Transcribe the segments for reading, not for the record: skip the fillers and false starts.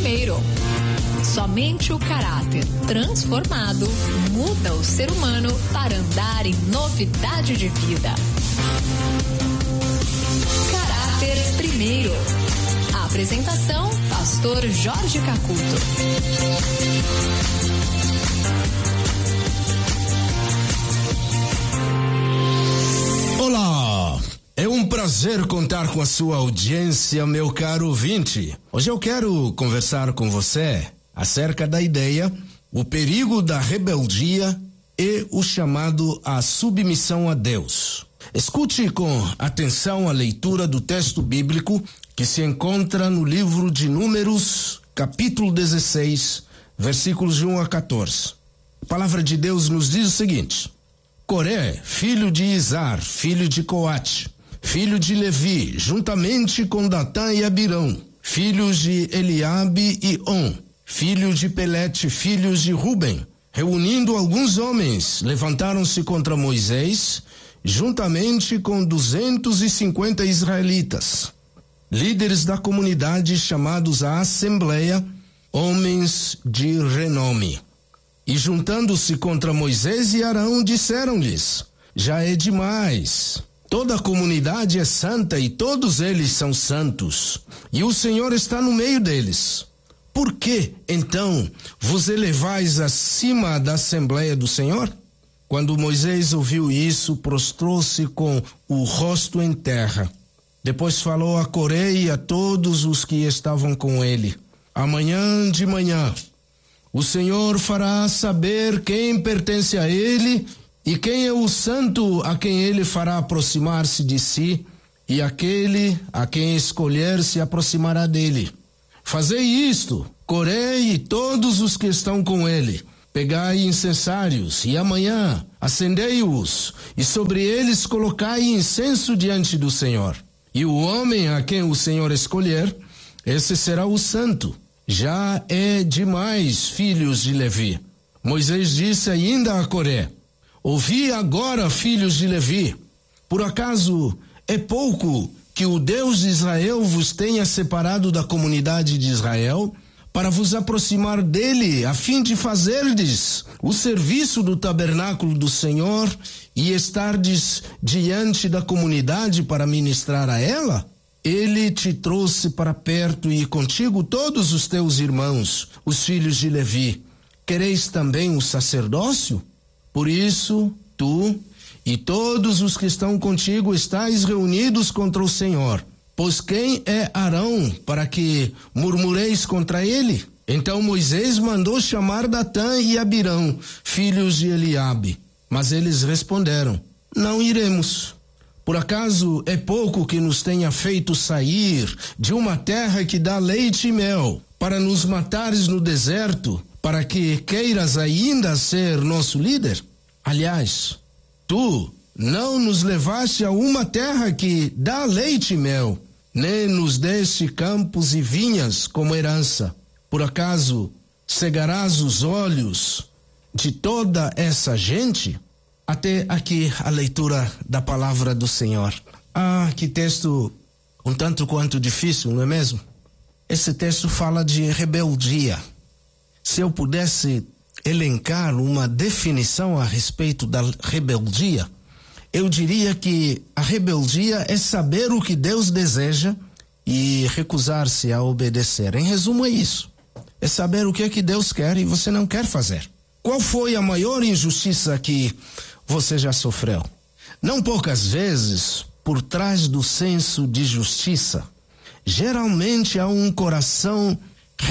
primeiro. Somente o caráter transformado muda o ser humano para andar em novidade de vida. Caráter primeiro. A apresentação, pastor Jorge Cacuto. Olá! É um prazer contar com a sua audiência, meu caro ouvinte. Hoje eu quero conversar com você acerca da ideia, o perigo da rebeldia e o chamado à submissão a Deus. Escute com atenção a leitura do texto bíblico que se encontra no livro de Números, capítulo 16, versículos de 1 a 14. A palavra de Deus nos diz o seguinte: Coré, filho de Izar, filho de Coate, filho de Levi, juntamente com Datã e Abirão, filhos de Eliabe e On, filhos de Pelete, filhos de Ruben, reunindo alguns homens, levantaram-se contra Moisés, juntamente com 250 israelitas, líderes da comunidade chamados à assembleia, homens de renome. E juntando-se contra Moisés e Arão, disseram-lhes: já é demais. Toda a comunidade é santa e todos eles são santos, e o Senhor está no meio deles. Por que, então, vos elevais acima da Assembleia do Senhor? Quando Moisés ouviu isso, prostrou-se com o rosto em terra. Depois falou a Coré e a todos os que estavam com ele: amanhã de manhã, o Senhor fará saber quem pertence a ele e quem é o santo a quem ele fará aproximar-se de si, e aquele a quem escolher se aproximará dele. Fazei isto, Coré e todos os que estão com ele. Pegai incensários e amanhã acendei-os, e sobre eles colocai incenso diante do Senhor. E o homem a quem o Senhor escolher, esse será o santo. Já é demais, filhos de Levi. Moisés disse ainda a Coré: ouvi agora, filhos de Levi, por acaso é pouco que o Deus de Israel vos tenha separado da comunidade de Israel, para vos aproximar dele, a fim de fazerdes o serviço do tabernáculo do Senhor e estardes diante da comunidade para ministrar a ela? Ele te trouxe para perto e contigo todos os teus irmãos, os filhos de Levi. Quereis também o sacerdócio? Por isso, tu e todos os que estão contigo estáis reunidos contra o Senhor. Pois quem é Arão para que murmureis contra ele? Então Moisés mandou chamar Datã e Abirão, filhos de Eliabe. Mas eles responderam: não iremos. Por acaso é pouco que nos tenha feito sair de uma terra que dá leite e mel, para nos matares no deserto, para que queiras ainda ser nosso líder? Aliás, tu não nos levaste a uma terra que dá leite e mel, nem nos deste campos e vinhas como herança. Por acaso cegarás os olhos de toda essa gente? Até aqui a leitura da palavra do Senhor. Ah, que texto um tanto quanto difícil, não é mesmo? Esse texto fala de rebeldia. Se eu pudesse elencar uma definição a respeito da rebeldia, eu diria que a rebeldia é saber o que Deus deseja e recusar-se a obedecer. Em resumo, é isso. É saber o que é que Deus quer e você não quer fazer. Qual foi a maior injustiça que você já sofreu? Não poucas vezes, por trás do senso de justiça, geralmente há um coração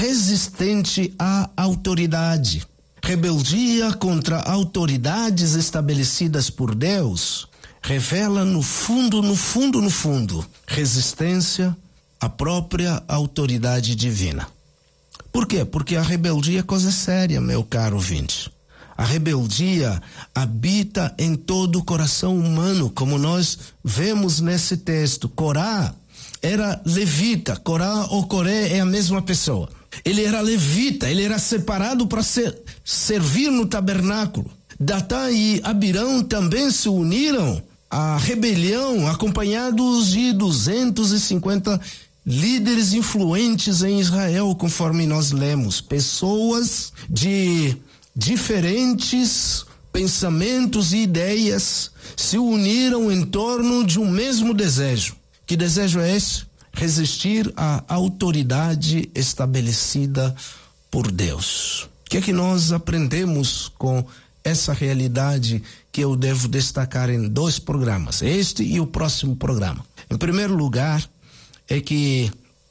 resistente à autoridade. Rebeldia contra autoridades estabelecidas por Deus revela no fundo, resistência à própria autoridade divina. Por quê? Porque a rebeldia é coisa séria, meu caro ouvinte. A rebeldia habita em todo o coração humano, como nós vemos nesse texto. Corá era levita, Corá ou Coré é a mesma pessoa. Ele era levita, ele era separado para servir no tabernáculo. Datã e Abirão também se uniram à rebelião, acompanhados de 250 líderes influentes em Israel, conforme nós lemos, pessoas de diferentes pensamentos e ideias se uniram em torno de um mesmo desejo. Que desejo é esse? Resistir à autoridade estabelecida por Deus. O que é que nós aprendemos com essa realidade que eu devo destacar em 2 programas, este e o próximo programa? Em primeiro lugar, é que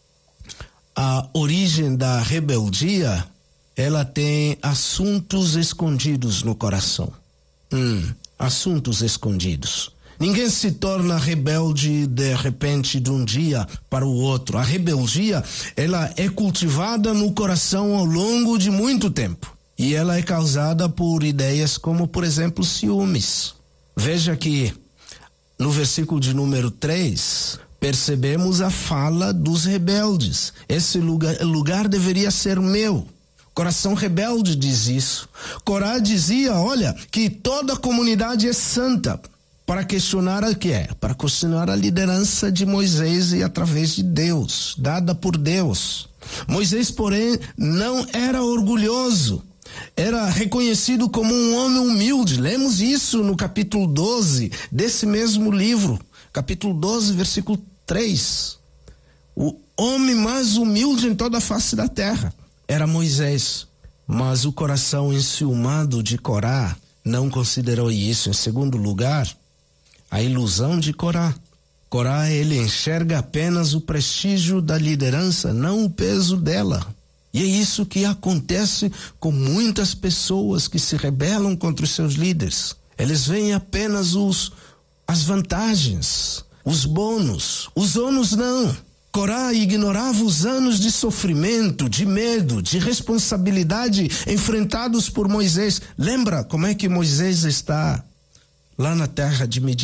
a origem da rebeldia, ela tem assuntos escondidos no coração. Assuntos escondidos. Ninguém se torna rebelde de repente de um dia para o outro. A rebeldia, ela é cultivada no coração ao longo de muito tempo. E ela é causada por ideias como, por exemplo, ciúmes. Veja que no versículo de número 3, percebemos a fala dos rebeldes. Esse lugar deveria ser meu. Coração rebelde diz isso. Corá dizia, olha, que toda a comunidade é santa. Para questionar o que é? Para questionar a liderança de Moisés e através de Deus, dada por Deus. Moisés, porém, não era orgulhoso. Era reconhecido como um homem humilde. Lemos isso no capítulo 12 desse mesmo livro. Capítulo 12, versículo 3. O homem mais humilde em toda a face da terra era Moisés. Mas o coração enciumado de Corá não considerou isso. Em segundo lugar, a ilusão de Corá. Corá, ele enxerga apenas o prestígio da liderança, não o peso dela. E é isso que acontece com muitas pessoas que se rebelam contra os seus líderes. Eles veem apenas as vantagens, os bônus. Os ônus não. Corá ignorava os anos de sofrimento, de medo, de responsabilidade enfrentados por Moisés. Lembra como é que Moisés está lá na terra de Midian?